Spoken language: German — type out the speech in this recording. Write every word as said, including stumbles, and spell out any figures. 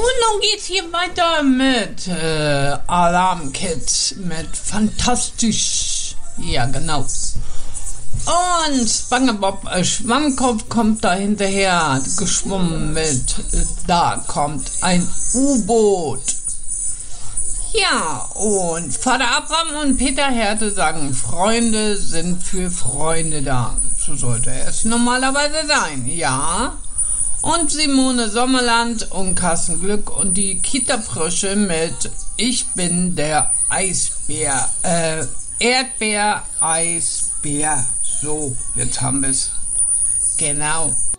nun geht's hier weiter mit äh, Alarm Kids, mit Fantastisch. Ja, genau. Und SpongeBob äh, Schwammkopf kommt da hinterher geschwommen mit äh, Da kommt ein U-Boot. Ja, und Vater Abraham und Peter Härte sagen, Freunde sind für Freunde da. So sollte es normalerweise sein, ja. Und Simone Sommerland und Carsten Glück und die Kita-Frösche mit Ich bin der Eisbär, äh, Erdbeer, Eisbär. So, jetzt haben wir es. Genau.